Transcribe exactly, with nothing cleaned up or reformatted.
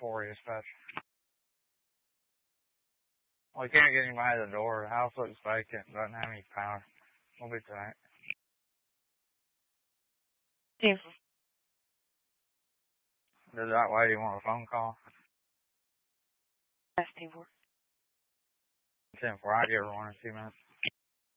four dispatch. Well, you can't get anybody at the door. The house looks vacant. Doesn't have any power. We'll be tonight. ten four. Does that lady want a phone call? That's ten four. ten four. I'll give her one in a few minutes.